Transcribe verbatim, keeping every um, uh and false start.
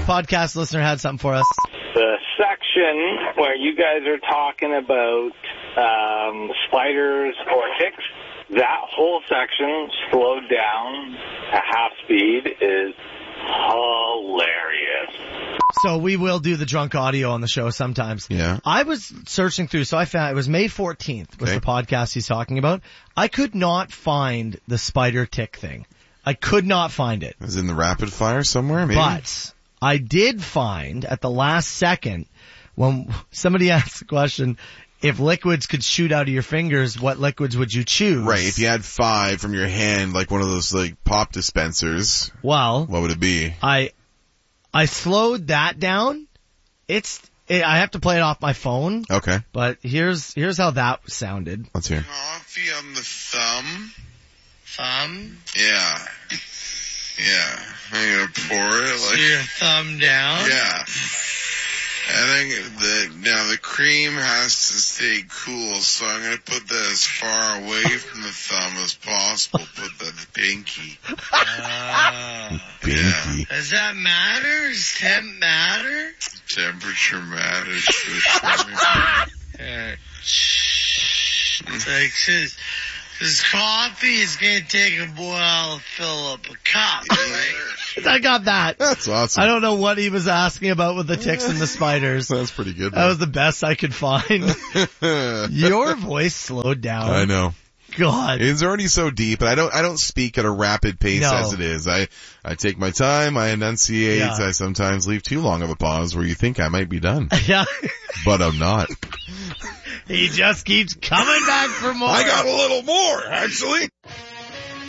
podcast listener had something for us. The section where you guys are talking about um, spiders or ticks, that whole section slowed down to half speed is hilarious. So we will do the drunk audio on the show sometimes. Yeah. I was searching through, so I found it was May fourteenth was Okay. the podcast he's talking about. I could not find the spider tick thing. I could not find it. It was in the rapid fire somewhere, maybe? But I did find at the last second when somebody asked the question, if liquids could shoot out of your fingers, what liquids would you choose? Right, if you had five from your hand, like one of those like pop dispensers, Well, what would it be? I I slowed that down. It's it, I have to play it off my phone, Okay, but here's here's how that sounded. let's hear. Coffee on the thumb. Thumb? Yeah. Yeah. I'm gonna pour it So like. your thumb down? Yeah. I think the now the cream has to stay cool, so I'm gonna put that as far away from the thumb as possible. Put that the pinky. Ah. Binky. Does that matter? Does temp matter? Temperature matters for sure. Yeah. Shh. It's like, says, this coffee is gonna take a while to fill up a cup, right? I got that. That's awesome. I don't know what he was asking about with the ticks and the spiders. That's pretty good. That was the best I could find. Your voice slowed down. I know. God. It's already so deep, and I don't, I don't speak at a rapid pace No. as it is. I, I take my time, I enunciate, Yeah. I sometimes leave too long of a pause where you think I might be done. Yeah. But I'm not. He just keeps coming back for more. I got a little more, actually.